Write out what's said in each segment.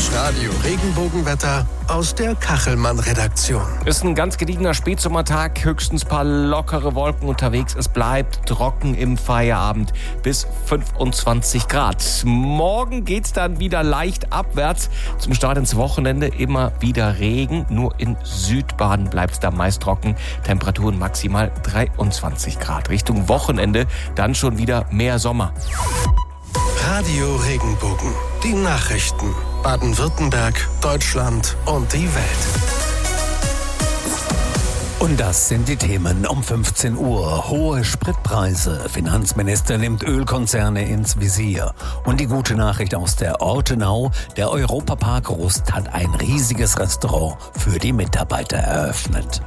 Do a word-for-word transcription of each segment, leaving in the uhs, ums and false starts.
Radio Regenbogenwetter aus der Kachelmann-Redaktion. Ist ein ganz gediegener Spätsommertag, höchstens paar lockere Wolken unterwegs. Es bleibt trocken im Feierabend bis fünfundzwanzig Grad. Morgen geht's dann wieder leicht abwärts. Zum Start ins Wochenende immer wieder Regen. Nur in Südbaden bleibt's da meist trocken. Temperaturen maximal dreiundzwanzig Grad. Richtung Wochenende dann schon wieder mehr Sommer. Radio Regenbogen. Die Nachrichten. Baden-Württemberg, Deutschland und die Welt. Und das sind die Themen um fünfzehn Uhr. Hohe Spritpreise. Finanzminister nimmt Ölkonzerne ins Visier. Und die gute Nachricht aus der Ortenau. Der Europapark Rust hat ein riesiges Restaurant für die Mitarbeiter eröffnet.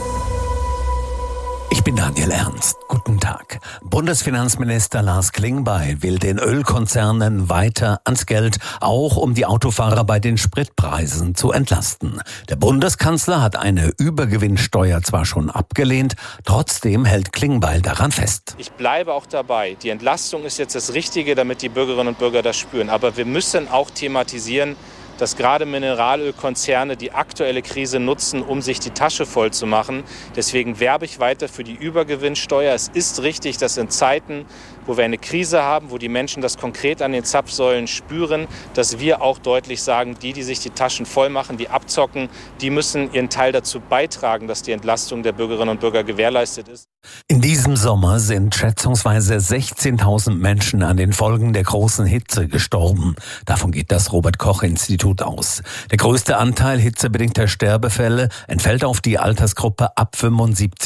Ich bin Daniel Ernst. Guten Tag. Bundesfinanzminister Lars Klingbeil will den Ölkonzernen weiter ans Geld, auch um die Autofahrer bei den Spritpreisen zu entlasten. Der Bundeskanzler hat eine Übergewinnsteuer zwar schon abgelehnt, trotzdem hält Klingbeil daran fest. Ich bleibe auch dabei. Die Entlastung ist jetzt das Richtige, damit die Bürgerinnen und Bürger das spüren. Aber wir müssen auch thematisieren, dass gerade Mineralölkonzerne die aktuelle Krise nutzen, um sich die Tasche voll zu machen. Deswegen werbe ich weiter für die Übergewinnsteuer. Es ist richtig, dass in Zeiten, wo wir eine Krise haben, wo die Menschen das konkret an den Zapfsäulen spüren, dass wir auch deutlich sagen, die, die sich die Taschen voll machen, die abzocken, die müssen ihren Teil dazu beitragen, dass die Entlastung der Bürgerinnen und Bürger gewährleistet ist. In diesem Sommer sind schätzungsweise sechzehntausend Menschen an den Folgen der großen Hitze gestorben. Davon geht das Robert-Koch-Institut aus. Der größte Anteil hitzebedingter Sterbefälle entfällt auf die Altersgruppe ab fünfundsiebzig